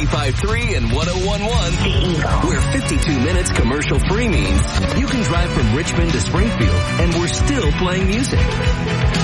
95.3 and 101.1, where 52 minutes commercial-free means you can drive from Richmond to Springfield, and we're still playing music.